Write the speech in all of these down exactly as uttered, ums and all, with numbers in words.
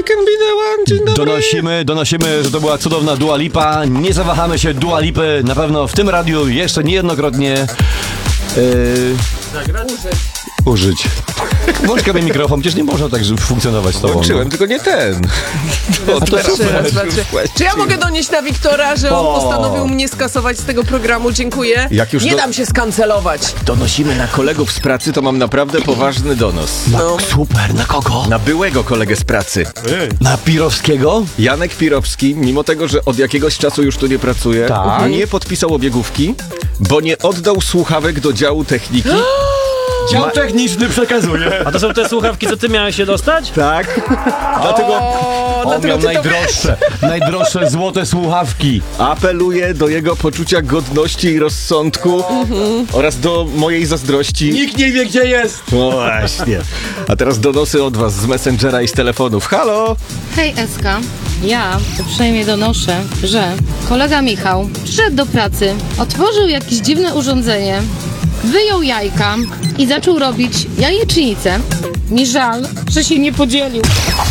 I can be the one. Dzień dobry. Donosimy, donosimy, że to była cudowna Dua Lipa. Nie zawahamy się Dua Lipy na pewno w tym radiu jeszcze niejednokrotnie yy, użyć. Włącz sobie mikrofon, przecież nie można tak funkcjonować z tobą. Włączyłem, no. tylko nie ten. A to super. Czy ja mogę donieść na Wiktora, że on O. postanowił mnie skasować z tego programu? Dziękuję. Jak już nie do- dam się skancelować. Donosimy na kolegów z pracy, to mam naprawdę poważny donos. No. Super, na kogo? Na byłego kolegę z pracy. Na Pirowskiego? Janek Pirowski, mimo tego, że od jakiegoś czasu już tu nie pracuje, Tak. nie podpisał obiegówki, bo nie oddał słuchawek do działu techniki. Dział techniczny przekazuje. A to są te słuchawki, co ty miałeś się dostać? Tak. Dlatego O, On dlatego miał ty to najdroższe, najdroższe złote słuchawki. apeluję do jego poczucia godności i rozsądku oraz do mojej zazdrości. Nikt nie wie, gdzie jest. No właśnie. A teraz donosy od was z Messengera i z telefonów. Halo! Hej Eska, ja uprzejmie donoszę, że kolega Michał przyszedł do pracy, otworzył jakieś dziwne urządzenie, wyjął jajka i zaczął robić jajecznicę. Mi żal, że się nie podzielił.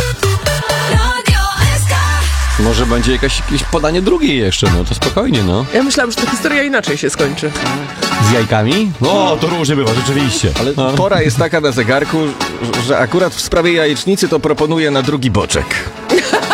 Może będzie jakaś, jakieś podanie drugiej jeszcze, no to spokojnie, no. Ja myślałam, że ta historia inaczej się skończy. Z jajkami? No, to różnie bywa, rzeczywiście. Ale no. pora jest taka na zegarku, że akurat w sprawie jajecznicy to proponuję na drugi boczek.